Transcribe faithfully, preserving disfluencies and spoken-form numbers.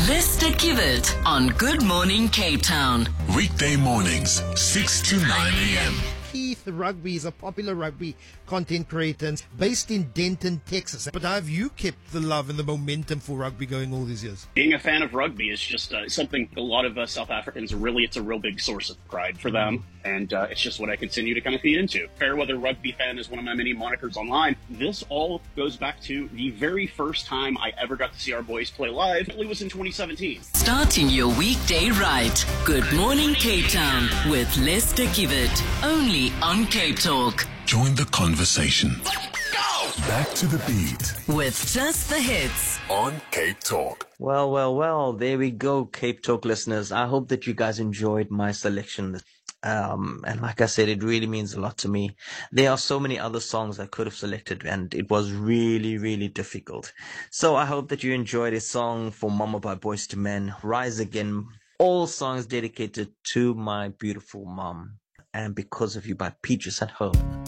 Lister Kivet on Good Morning Cape Town. Weekday mornings, six to nine a.m. Keith Rugby is a popular rugby content creator based in Denton, Texas. But how have you kept the love and the momentum for rugby going all these years? Being a fan of rugby is just uh, something a lot of uh, South Africans, really, it's a real big source of pride for them. And uh, it's just what I continue to kind of feed into. Fairweather Rugby Fan is one of my many monikers online. This all goes back to the very first time I ever got to see our boys play live. It was in twenty seventeen. Starting your weekday right. Good Morning Cape Town with Lister Kivet. Only on Cape Talk. Join the conversation. Go! Back to the beat With just the hits. on Cape Talk. Well, well, well, there we go, Cape Talk listeners. I hope that you guys enjoyed my selection. Um, and like I said, it really means a lot to me. There are so many other songs I could have selected, and it was really, really difficult. So I hope that you enjoyed a song for Mama by Boyz two Men, Rise Again. All songs dedicated to my beautiful mom. And Because of You by Peaches and Herb.